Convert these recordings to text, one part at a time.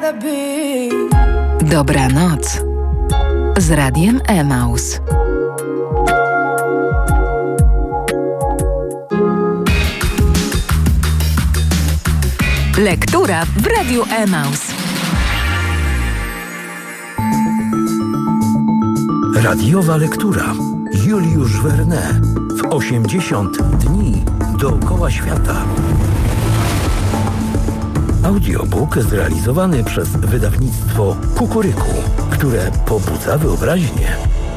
Dobranoc z Radiem Emaus. Lektura w Radiu Emaus. Radiowa lektura. Juliusz Verne w 80 dni dookoła świata. Audiobook zrealizowany przez wydawnictwo Kukuryku, które pobudza wyobraźnię.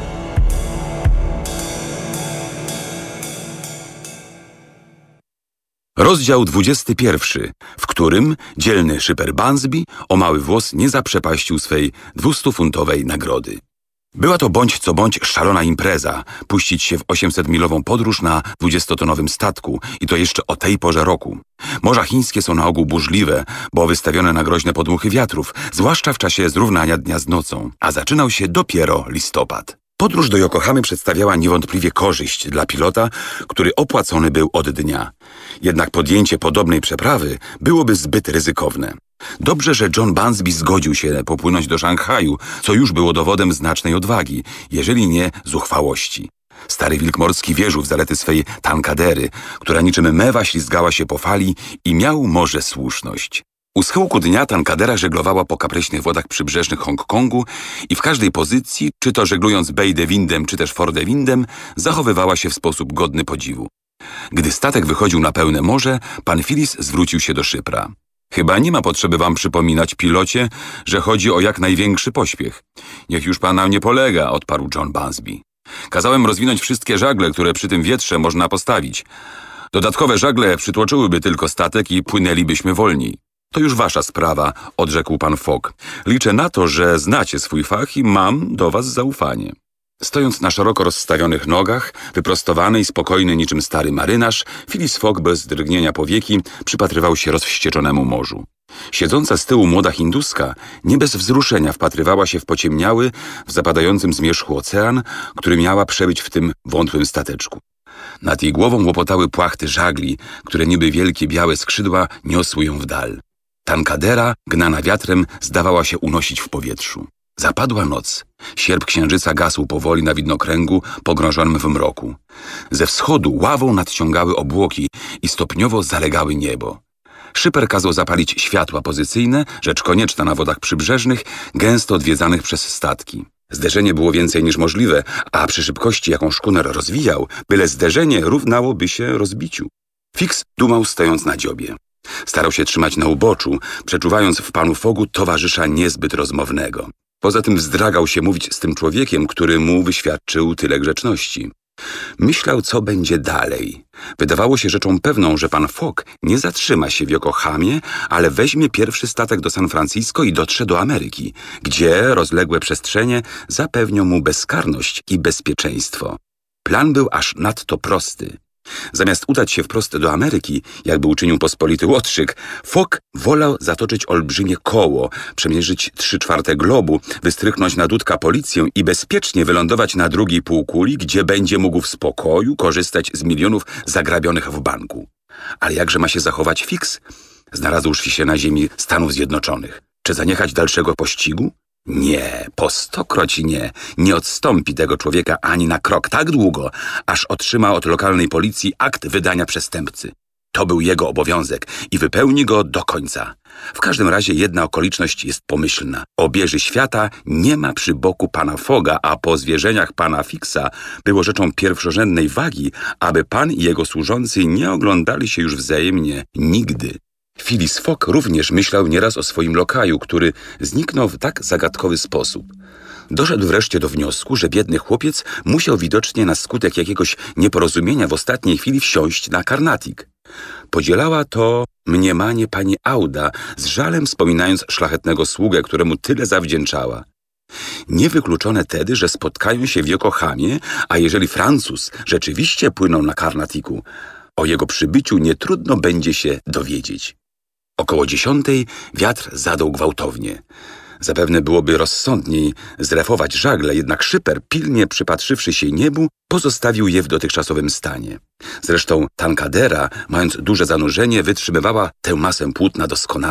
Rozdział 21, w którym dzielny szyper Bunsby o mały włos nie zaprzepaścił swej 200-funtowej nagrody. Była to bądź co bądź szalona impreza, puścić się w 800-milową podróż na 20-tonowym statku i to jeszcze o tej porze roku. Morza chińskie są na ogół burzliwe, bo wystawione na groźne podmuchy wiatrów, zwłaszcza w czasie zrównania dnia z nocą, a zaczynał się dopiero listopad. Podróż do Yokohamy przedstawiała niewątpliwie korzyść dla pilota, który opłacony był od dnia. Jednak podjęcie podobnej przeprawy byłoby zbyt ryzykowne. Dobrze, że John Bunsby zgodził się popłynąć do Szanghaju, co już było dowodem znacznej odwagi, jeżeli nie zuchwałości. Stary wilk morski wierzył w zalety swej tankadery, która niczym mewa ślizgała się po fali i miał może słuszność. U schyłku dnia tankadera żeglowała po kapryśnych wodach przybrzeżnych Hongkongu i w każdej pozycji, czy to żeglując Bay de Windem, czy też Fort de Windem, zachowywała się w sposób godny podziwu. Gdy statek wychodził na pełne morze, pan Phillis zwrócił się do szypra. Chyba nie ma potrzeby wam przypominać, pilocie, że chodzi o jak największy pośpiech. Niech już pan na mnie polega, odparł John Bunsby. Kazałem rozwinąć wszystkie żagle, które przy tym wietrze można postawić. Dodatkowe żagle przytłoczyłyby tylko statek i płynęlibyśmy wolniej. To już wasza sprawa, odrzekł pan Fogg. Liczę na to, że znacie swój fach i mam do was zaufanie. Stojąc na szeroko rozstawionych nogach, wyprostowany i spokojny niczym stary marynarz, Phileas Fogg bez drgnienia powieki przypatrywał się rozwścieczonemu morzu. Siedząca z tyłu młoda Hinduska nie bez wzruszenia wpatrywała się w pociemniały, w zapadającym zmierzchu ocean, który miała przebyć w tym wątłym stateczku. Nad jej głową łopotały płachty żagli, które niby wielkie białe skrzydła niosły ją w dal. Tankadera, gnana wiatrem, zdawała się unosić w powietrzu. Zapadła noc. Sierp księżyca gasł powoli na widnokręgu pogrążonym w mroku. Ze wschodu ławą nadciągały obłoki i stopniowo zalegały niebo. Szyper kazał zapalić światła pozycyjne, rzecz konieczna na wodach przybrzeżnych, gęsto odwiedzanych przez statki. Zderzenie było więcej niż możliwe, a przy szybkości, jaką szkuner rozwijał, byle zderzenie równałoby się rozbiciu. Fix dumał, stojąc na dziobie. Starał się trzymać na uboczu, przeczuwając w panu Foggu towarzysza niezbyt rozmownego. Poza tym wzdragał się mówić z tym człowiekiem, który mu wyświadczył tyle grzeczności. Myślał, co będzie dalej. Wydawało się rzeczą pewną, że pan Fogg nie zatrzyma się w Yokohamie, ale weźmie pierwszy statek do San Francisco i dotrze do Ameryki, gdzie rozległe przestrzenie zapewnią mu bezkarność i bezpieczeństwo. Plan był aż nadto prosty. Zamiast udać się wprost do Ameryki, jakby uczynił pospolity łotrzyk, Fogg wolał zatoczyć olbrzymie koło, przemierzyć 3/4 globu, wystrychnąć na dudka policję i bezpiecznie wylądować na drugiej półkuli, gdzie będzie mógł w spokoju korzystać z milionów zagrabionych w banku. Ale jakże ma się zachować Fix, znalazłszy się na ziemi Stanów Zjednoczonych? Czy zaniechać dalszego pościgu? Nie, po 100-kroć nie. Nie odstąpi tego człowieka ani na krok tak długo, aż otrzyma od lokalnej policji akt wydania przestępcy. To był jego obowiązek i wypełni go do końca. W każdym razie jedna okoliczność jest pomyślna. Obieży świata nie ma przy boku pana Fogga, a po zwierzeniach pana Fixa było rzeczą pierwszorzędnej wagi, aby pan i jego służący nie oglądali się już wzajemnie nigdy. Phileas Fogg również myślał nieraz o swoim lokaju, który zniknął w tak zagadkowy sposób. Doszedł wreszcie do wniosku, że biedny chłopiec musiał widocznie na skutek jakiegoś nieporozumienia w ostatniej chwili wsiąść na Carnatic. Podzielała to mniemanie pani Auda, z żalem wspominając szlachetnego sługę, któremu tyle zawdzięczała. Niewykluczone tedy, że spotkają się w Yokohamie, a jeżeli Francuz rzeczywiście płynął na Carnaticu, o jego przybyciu nietrudno będzie się dowiedzieć. Około 10 wiatr zadął gwałtownie. Zapewne byłoby rozsądniej zrefować żagle, jednak szyper, pilnie przypatrzywszy się niebu, pozostawił je w dotychczasowym stanie. Zresztą tankadera, mając duże zanurzenie, wytrzymywała tę masę płótna doskonale.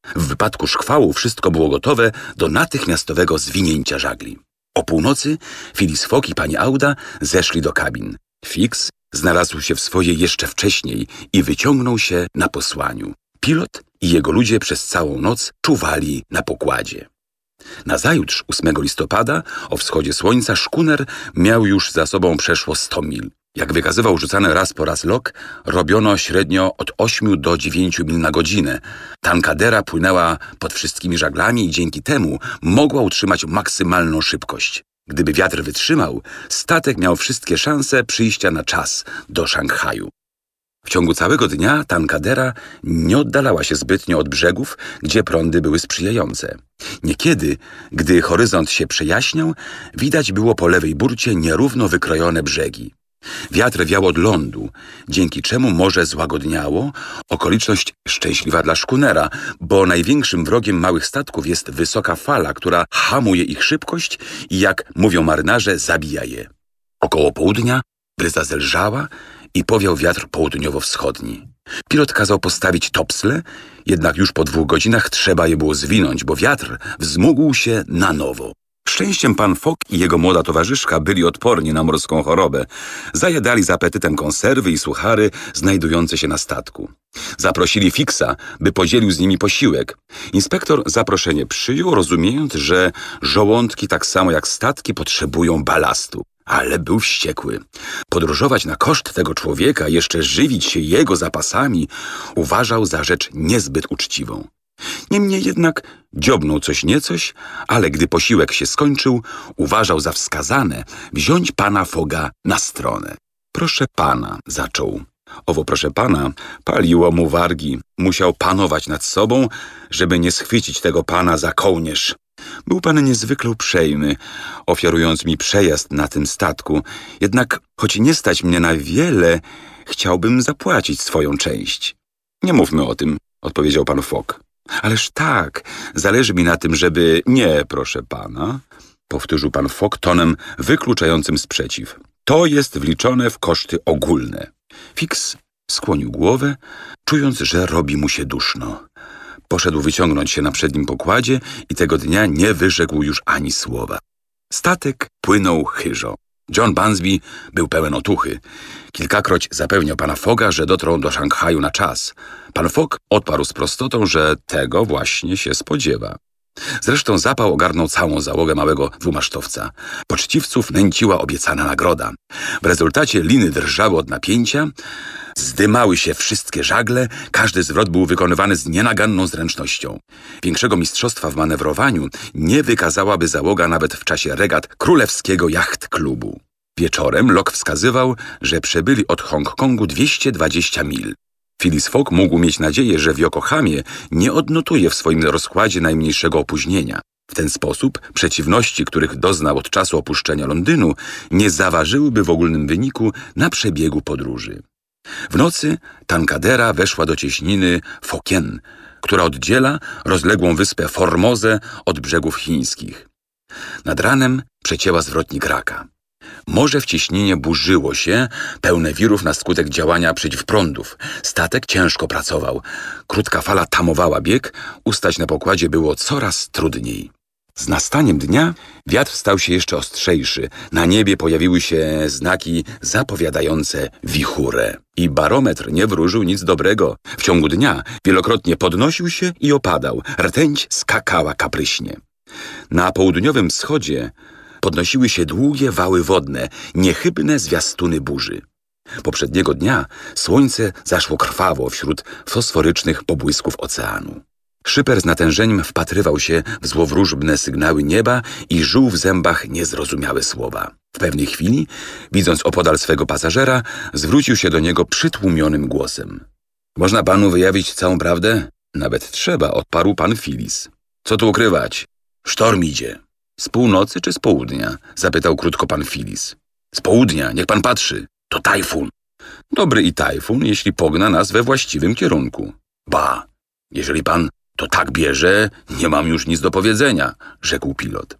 W wypadku szkwału wszystko było gotowe do natychmiastowego zwinięcia żagli. O północy Phileas Fogg i pani Auda zeszli do kabin. Fix znalazł się w swojej jeszcze wcześniej i wyciągnął się na posłaniu. Pilot i jego ludzie przez całą noc czuwali na pokładzie. Nazajutrz, 8 listopada, o wschodzie słońca, szkuner miał już za sobą przeszło 100 mil. Jak wykazywał rzucany raz po raz lok, robiono średnio od 8 do 9 mil na godzinę. Tankadera płynęła pod wszystkimi żaglami i dzięki temu mogła utrzymać maksymalną szybkość. Gdyby wiatr wytrzymał, statek miał wszystkie szanse przyjścia na czas do Szanghaju. W ciągu całego dnia Tankadera nie oddalała się zbytnio od brzegów, gdzie prądy były sprzyjające. Niekiedy, gdy horyzont się przejaśniał, widać było po lewej burcie nierówno wykrojone brzegi. Wiatr wiał od lądu, dzięki czemu morze złagodniało, okoliczność szczęśliwa dla szkunera, bo największym wrogiem małych statków jest wysoka fala, która hamuje ich szybkość i, jak mówią marynarze, zabija je. Około południa bryza zelżała i powiał wiatr południowo-wschodni. Pilot kazał postawić topsle, jednak już po 2 godzinach trzeba je było zwinąć, bo wiatr wzmógł się na nowo. Szczęściem pan Fogg i jego młoda towarzyszka byli odporni na morską chorobę. Zajadali z apetytem konserwy i suchary znajdujące się na statku. Zaprosili Fixa, by podzielił z nimi posiłek. Inspektor zaproszenie przyjął, rozumiejąc, że żołądki tak samo jak statki potrzebują balastu. Ale był wściekły. Podróżować na koszt tego człowieka, jeszcze żywić się jego zapasami, uważał za rzecz niezbyt uczciwą. Niemniej jednak dziobnął coś niecoś, ale gdy posiłek się skończył, uważał za wskazane wziąć pana Fogga na stronę. Proszę pana, zaczął. Owo proszę pana paliło mu wargi. Musiał panować nad sobą, żeby nie schwycić tego pana za kołnierz. Był pan niezwykle uprzejmy, ofiarując mi przejazd na tym statku. Jednak, choć nie stać mnie na wiele, chciałbym zapłacić swoją część. Nie mówmy o tym, odpowiedział pan Fogg. Ależ tak, zależy mi na tym, żeby... Nie, proszę pana, powtórzył pan Fogg tonem wykluczającym sprzeciw. To jest wliczone w koszty ogólne. Fix skłonił głowę, czując, że robi mu się duszno. Poszedł wyciągnąć się na przednim pokładzie i tego dnia nie wyrzekł już ani słowa. Statek płynął chyżo. John Bunsby był pełen otuchy. Kilkakroć zapewniał pana Fogga, że dotrą do Szanghaju na czas. Pan Fogg odparł z prostotą, że tego właśnie się spodziewa. Zresztą zapał ogarnął całą załogę małego dwumasztowca. Poczciwców nęciła obiecana nagroda. W rezultacie liny drżały od napięcia, zdymały się wszystkie żagle, każdy zwrot był wykonywany z nienaganną zręcznością. Większego mistrzostwa w manewrowaniu nie wykazałaby załoga nawet w czasie regat Królewskiego Jacht Klubu. Wieczorem lok wskazywał, że przebyli od Hongkongu 220 mil. Phileas Fogg mógł mieć nadzieję, że w Yokohamie nie odnotuje w swoim rozkładzie najmniejszego opóźnienia. W ten sposób przeciwności, których doznał od czasu opuszczenia Londynu, nie zaważyłyby w ogólnym wyniku na przebiegu podróży. W nocy Tankadera weszła do cieśniny Fokien, która oddziela rozległą wyspę Formozę od brzegów chińskich. Nad ranem przecięła zwrotnik Raka. Morze w cieśninie burzyło się, pełne wirów na skutek działania przeciwprądów. Statek ciężko pracował. Krótka fala tamowała bieg, ustać na pokładzie było coraz trudniej. Z nastaniem dnia wiatr stał się jeszcze ostrzejszy. Na niebie pojawiły się znaki zapowiadające wichurę. I barometr nie wróżył nic dobrego. W ciągu dnia wielokrotnie podnosił się i opadał. Rtęć skakała kapryśnie. Na południowym wschodzie podnosiły się długie wały wodne, niechybne zwiastuny burzy. Poprzedniego dnia słońce zaszło krwawo wśród fosforycznych pobłysków oceanu. Szyper z natężeniem wpatrywał się w złowróżbne sygnały nieba i żuł w zębach niezrozumiałe słowa. W pewnej chwili, widząc opodal swego pasażera, zwrócił się do niego przytłumionym głosem. Można panu wyjawić całą prawdę? Nawet trzeba, odparł pan Phileas. Co tu ukrywać? Sztorm idzie. Z północy czy z południa? Zapytał krótko pan Phileas. Z południa, niech pan patrzy. To tajfun. Dobry i tajfun, jeśli pogna nas we właściwym kierunku. Ba, jeżeli pan to tak bierze, nie mam już nic do powiedzenia, rzekł pilot.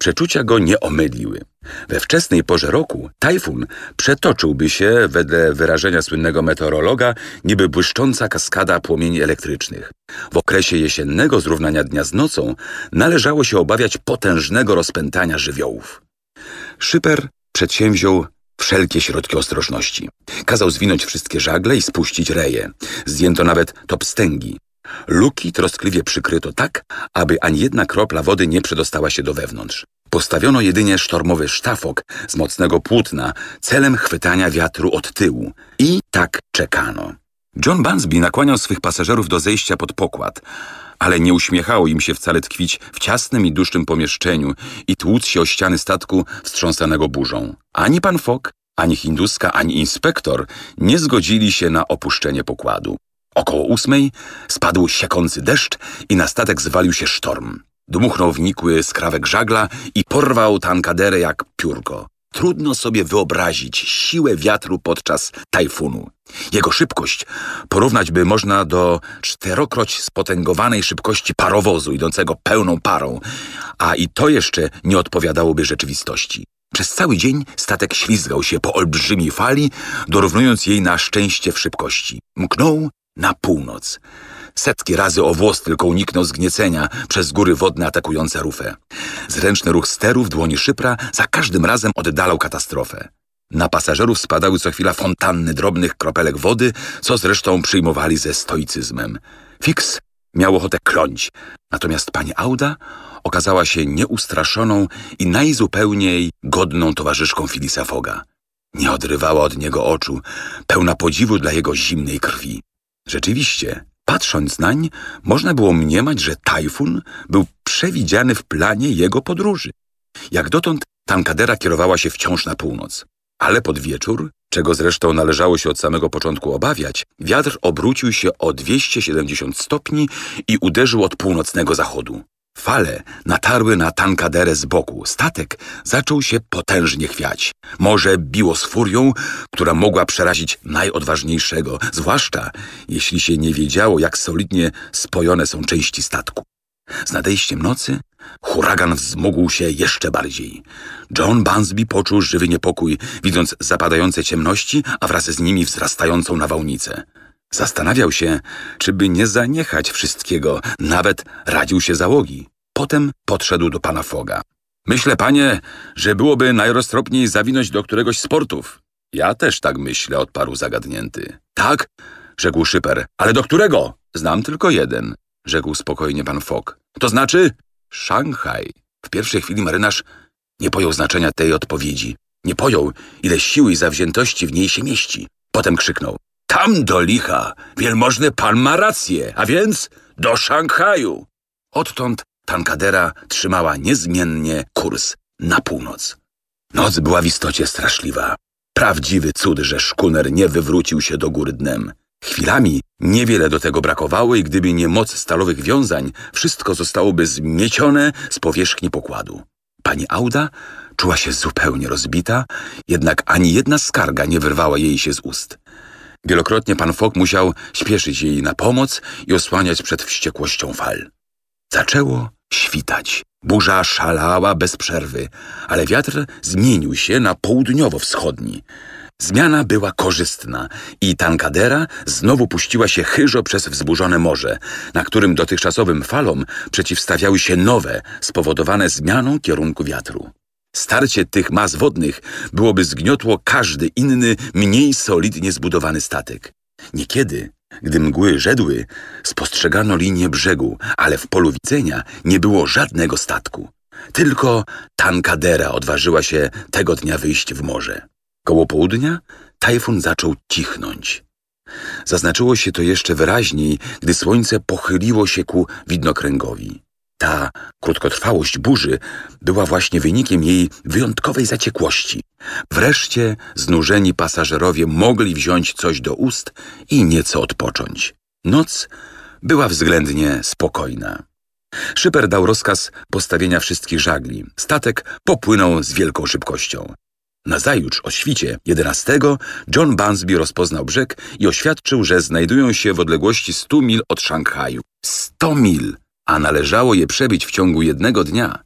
Przeczucia go nie omyliły. We wczesnej porze roku tajfun przetoczyłby się, wedle wyrażenia słynnego meteorologa, niby błyszcząca kaskada płomieni elektrycznych. W okresie jesiennego zrównania dnia z nocą należało się obawiać potężnego rozpętania żywiołów. Szyper przedsięwziął wszelkie środki ostrożności. Kazał zwinąć wszystkie żagle i spuścić reje. Zdjęto nawet topstęgi. Luki troskliwie przykryto tak, aby ani jedna kropla wody nie przedostała się do wewnątrz. Postawiono jedynie sztormowy sztafok z mocnego płótna celem chwytania wiatru od tyłu. I tak czekano. John Bunsby nakłaniał swych pasażerów do zejścia pod pokład, ale nie uśmiechało im się wcale tkwić w ciasnym i dusznym pomieszczeniu i tłuc się o ściany statku wstrząsanego burzą. Ani pan Fogg, ani hinduska, ani inspektor nie zgodzili się na opuszczenie pokładu. Około 8 spadł siekący deszcz i na statek zwalił się sztorm. Dmuchnął w nikły skrawek żagla i porwał tankaderę jak piórko. Trudno sobie wyobrazić siłę wiatru podczas tajfunu. Jego szybkość porównać by można do 4-kroć spotęgowanej szybkości parowozu idącego pełną parą, a i to jeszcze nie odpowiadałoby rzeczywistości. Przez cały dzień statek ślizgał się po olbrzymiej fali, dorównując jej na szczęście w szybkości. Mknął na północ. Setki razy o włos tylko uniknął zgniecenia przez góry wodne atakujące rufę. Zręczny ruch steru w dłoni Szypra za każdym razem oddalał katastrofę. Na pasażerów spadały co chwila fontanny drobnych kropelek wody, co zresztą przyjmowali ze stoicyzmem. Fix miał ochotę kląć, natomiast pani Auda okazała się nieustraszoną i najzupełniej godną towarzyszką Phillisa Fogga. Nie odrywała od niego oczu, pełna podziwu dla jego zimnej krwi. Rzeczywiście, patrząc nań, można było mniemać, że tajfun był przewidziany w planie jego podróży. Jak dotąd tankadera kierowała się wciąż na północ. Ale pod wieczór, czego zresztą należało się od samego początku obawiać, wiatr obrócił się o 270 stopni i uderzył od północnego zachodu. Fale natarły na tankaderę z boku. Statek zaczął się potężnie chwiać. Morze biło z furią, która mogła przerazić najodważniejszego, zwłaszcza jeśli się nie wiedziało, jak solidnie spojone są części statku. Z nadejściem nocy huragan wzmógł się jeszcze bardziej. John Bunsby poczuł żywy niepokój, widząc zapadające ciemności, a wraz z nimi wzrastającą nawałnicę. Zastanawiał się, czy by nie zaniechać wszystkiego, nawet radził się załogi. Potem podszedł do pana Fogga. Myślę, panie, że byłoby najroztropniej zawinąć do któregoś z portów. Ja też tak myślę, odparł zagadnięty. Tak, rzekł Szyper, ale do którego? Znam tylko jeden, rzekł spokojnie pan Fogg. To znaczy? Szanghaj. W pierwszej chwili marynarz nie pojął znaczenia tej odpowiedzi. Nie pojął, ile siły i zawziętości w niej się mieści. Potem krzyknął. Tam do licha, wielmożny pan ma rację, a więc do Szanghaju. Odtąd tankadera trzymała niezmiennie kurs na północ. Noc była w istocie straszliwa. Prawdziwy cud, że szkuner nie wywrócił się do góry dnem. Chwilami niewiele do tego brakowało i gdyby nie moc stalowych wiązań, wszystko zostałoby zmiecione z powierzchni pokładu. Pani Auda czuła się zupełnie rozbita, jednak ani jedna skarga nie wyrwała jej się z ust. Wielokrotnie pan Fogg musiał śpieszyć jej na pomoc i osłaniać przed wściekłością fal. Zaczęło świtać. Burza szalała bez przerwy, ale wiatr zmienił się na południowo-wschodni. Zmiana była korzystna i tankadera znowu puściła się chyżo przez wzburzone morze, na którym dotychczasowym falom przeciwstawiały się nowe, spowodowane zmianą kierunku wiatru. Starcie tych mas wodnych byłoby zgniotło każdy inny, mniej solidnie zbudowany statek. Niekiedy, gdy mgły rzedły, spostrzegano linię brzegu, ale w polu widzenia nie było żadnego statku. Tylko tankadera odważyła się tego dnia wyjść w morze. Koło południa tajfun zaczął cichnąć. Zaznaczyło się to jeszcze wyraźniej, gdy słońce pochyliło się ku widnokręgowi. Ta krótkotrwałość burzy była właśnie wynikiem jej wyjątkowej zaciekłości. Wreszcie znużeni pasażerowie mogli wziąć coś do ust i nieco odpocząć. Noc była względnie spokojna. Szyper dał rozkaz postawienia wszystkich żagli. Statek popłynął z wielką szybkością. Nazajutrz o świcie 11 John Bunsby rozpoznał brzeg i oświadczył, że znajdują się w odległości 100 mil od Szanghaju. 100 mil! A należało je przebyć w ciągu jednego dnia.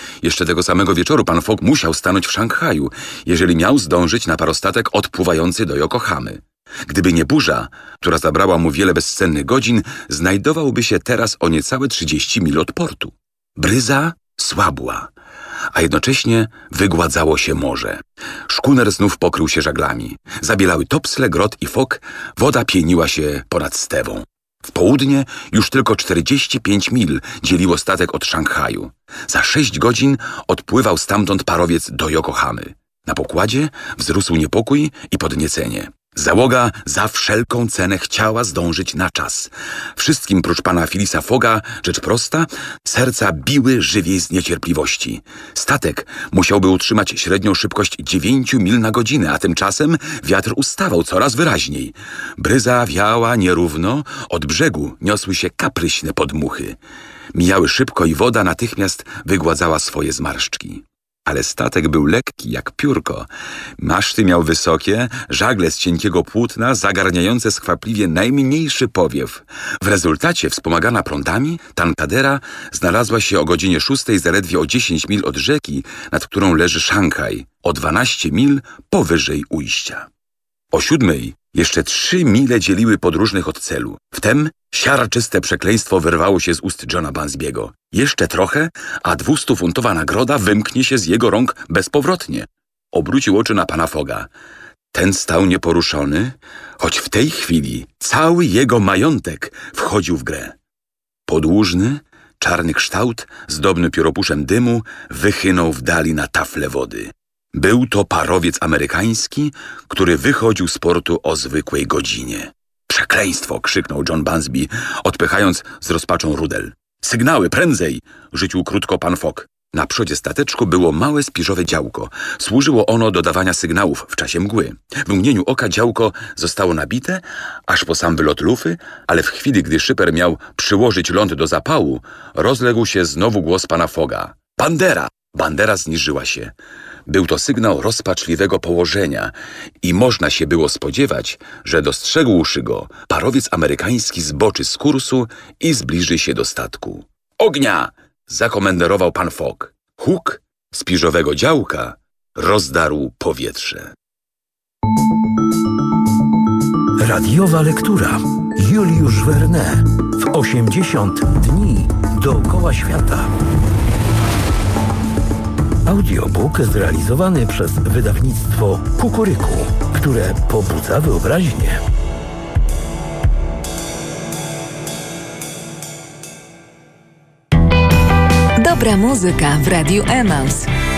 Jeszcze tego samego wieczoru pan Fogg musiał stanąć w Szanghaju, jeżeli miał zdążyć na parostatek odpływający do Yokohamy. Gdyby nie burza, która zabrała mu wiele bezcennych godzin, znajdowałby się teraz o niecałe 30 mil od portu. Bryza słabła, a jednocześnie wygładzało się morze. Szkuner znów pokrył się żaglami. Zabielały topsle, grot i fok, woda pieniła się ponad stewą. W południe już tylko 45 mil dzieliło statek od Szanghaju. Za 6 godzin odpływał stamtąd parowiec do Yokohamy. Na pokładzie wzrósł niepokój i podniecenie. Załoga za wszelką cenę chciała zdążyć na czas. Wszystkim prócz pana Philisa Fogga, rzecz prosta, serca biły żywiej z niecierpliwości. Statek musiałby utrzymać średnią szybkość 9 mil na godzinę, a tymczasem wiatr ustawał coraz wyraźniej. Bryza wiała nierówno, od brzegu niosły się kapryśne podmuchy. Mijały szybko i woda natychmiast wygładzała swoje zmarszczki. Ale statek był lekki jak piórko. Maszty miał wysokie, żagle z cienkiego płótna zagarniające skwapliwie najmniejszy powiew. W rezultacie, wspomagana prądami, tankadera znalazła się o godzinie 6 zaledwie o 10 mil od rzeki, nad którą leży Szanghaj, o 12 mil powyżej ujścia. O 7 jeszcze 3 mile dzieliły podróżnych od celu. Wtem siarczyste przekleństwo wyrwało się z ust Johna Bunsby'ego. Jeszcze trochę, a 200-funtowa nagroda wymknie się z jego rąk bezpowrotnie. Obrócił oczy na pana Fogga. Ten stał nieporuszony, choć w tej chwili cały jego majątek wchodził w grę. Podłużny, czarny kształt, zdobny pióropuszem dymu, wychynął w dali na tafle wody. Był to parowiec amerykański, który wychodził z portu o zwykłej godzinie. Przekleństwo! Krzyknął John Bunsby, odpychając z rozpaczą rudel. Sygnały, prędzej! Rzucił krótko pan Fogg. Na przodzie stateczku było małe spiżowe działko. Służyło ono do dawania sygnałów w czasie mgły. W mgnieniu oka działko zostało nabite, aż po sam wylot lufy, ale w chwili, gdy szyper miał przyłożyć ląd do zapału, rozległ się znowu głos pana Fogga. Bandera! Bandera zniżyła się. Był to sygnał rozpaczliwego położenia i można się było spodziewać, że dostrzegłszy go, parowiec amerykański zboczy z kursu i zbliży się do statku. Ognia! Zakomenderował pan Fogg. Huk spiżowego działka rozdarł powietrze. Radiowa lektura. Juliusz Verne. W 80 dni dookoła świata. Audiobook zrealizowany przez wydawnictwo Kukuryku, które pobudza wyobraźnię. Dobra muzyka w Radiu Emaus.